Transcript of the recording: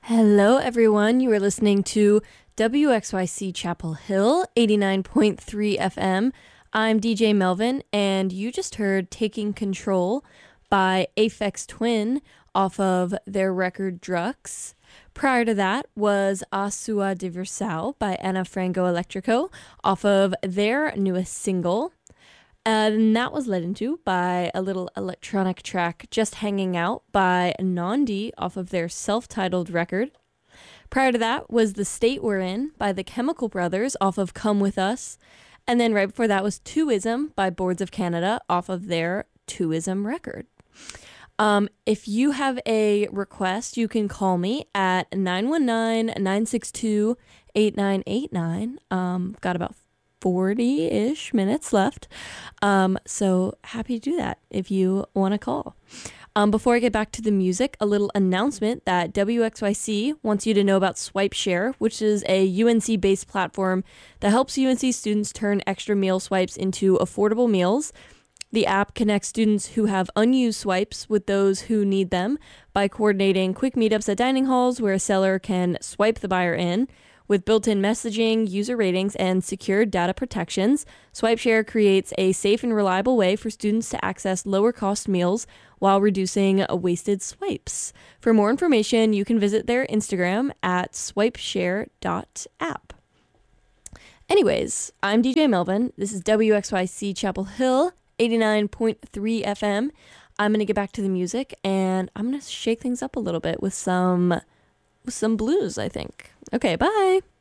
Hello, everyone. You are listening to WXYC Chapel Hill, 89.3 FM. I'm DJ Melvin, and you just heard Taking Control by Aphex Twin off of their record Drux. Prior to that was A Sua Diversão by Ana Frango Electrico off of their newest single. And that was led into by a little electronic track, Just Hanging Out by Nandi off of their self-titled record. Prior to that was The State We're In by the Chemical Brothers off of Come With Us. And then right before that was Twoism by Boards of Canada off of their Twoism record. If you have a request, you can call me at 919-962-8989. Got about 40-ish minutes left. So happy to do that if you want to call. Before I get back to the music, a little announcement that WXYC wants you to know about SwipeShare, which is a UNC-based platform that helps UNC students turn extra meal swipes into affordable meals. The app connects students who have unused swipes with those who need them by coordinating quick meetups at dining halls where a seller can swipe the buyer in. With built-in messaging, user ratings, and secure data protections, SwipeShare creates a safe and reliable way for students to access lower-cost meals while reducing wasted swipes. For more information, you can visit their Instagram at swipeshare.app. Anyways, I'm DJ Melvin. This is WXYC Chapel Hill, 89.3 FM. I'm going to get back to the music, and I'm going to shake things up a little bit with some blues, I think. Okay, bye.